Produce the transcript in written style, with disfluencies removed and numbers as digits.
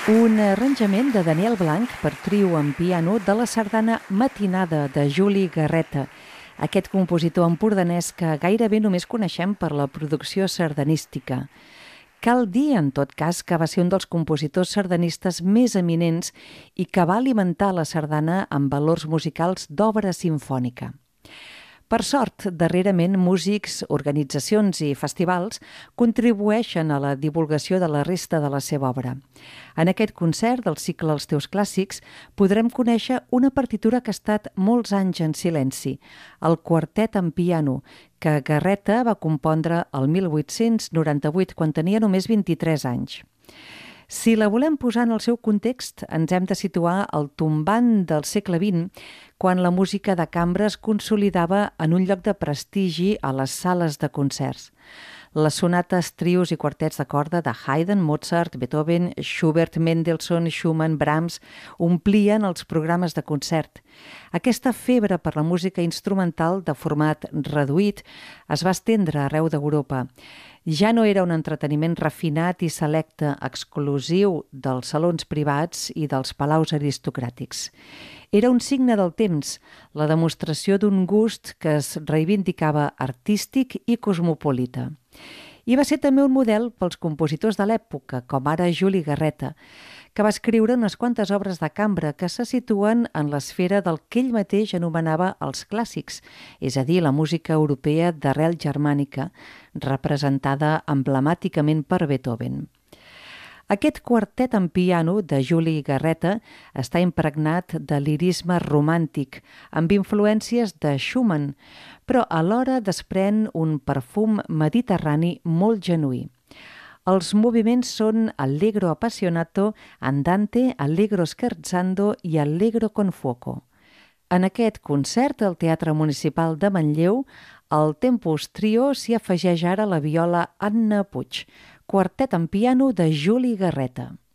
Un arranjament de Daniel Blanc per trio en piano de la sardana Matinada de Juli Garreta, aquest compositor empordanès que gairebé només coneixem per la producció sardanística. Cal dir, en tot cas, que va ser un dels compositors sardanistes més eminents i que va alimentar la sardana amb valors musicals d'obra simfònica. Per sort, darrerament músics, organitzacions i festivals contribueixen a la divulgació de la resta de la seva obra. En aquest concert del cicle Els teus clàssics podrem conèixer una partitura que ha estat molts anys en silenci, el quartet en piano, que Garreta va compondre el 1898 quan tenia només 23 anys. Si la volem posar en el seu context, ens hem de situar al tombant del segle XX, quan la música de cambra es consolidava en un lloc de prestigi a les sales de concerts. Les sonates, trios i quartets de corda de Haydn, Mozart, Beethoven, Schubert, Mendelssohn, Schumann, Brahms omplien els programes de concert. Aquesta febre per la música instrumental de format reduït es va estendre arreu d'Europa. Ja no era un entreteniment refinat i selecte, exclusiu dels salons privats i dels palaus aristocràtics. Era un signe del temps, la demostració d'un gust que es reivindicava artístic i cosmopolita. I va ser també un model pels compositors de l'època, com ara Juli Garreta, que va escriure unes quantes obres de cambra que se situen en l'esfera del que ell mateix anomenava els clàssics, és a dir, la música europea d'arrel germànica, representada emblemàticament per Beethoven. Aquest quartet en piano de Juli Garreta està impregnat de lirisme romàntic, amb influències de Schumann, però alhora desprèn un perfum mediterrani molt genuí. Els moviments són allegro appassionato, andante, allegro scherzando i allegro con fuoco. En aquest concert al Teatre Municipal de Manlleu, al Tempus Trio s'hi afegeix ara la viola Anna Puig, quartet en piano de Juli Garreta.